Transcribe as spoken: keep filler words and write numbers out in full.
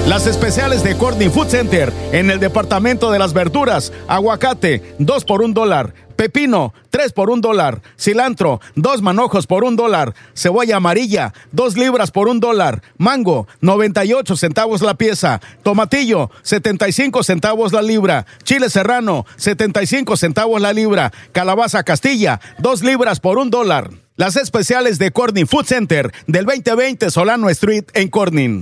Las especiales de Corning Food Center en el departamento de las verduras: aguacate, dos por un dólar; pepino, tres por un dólar; cilantro, dos manojos por un dólar; cebolla amarilla, dos libras por un dólar; mango, noventa y ocho centavos la pieza; tomatillo, setenta y cinco centavos la libra; chile serrano, setenta y cinco centavos la libra; calabaza Castilla, dos libras por un dólar. Las especiales de Corning Food Center del veinte veinte Solano Street en Corning.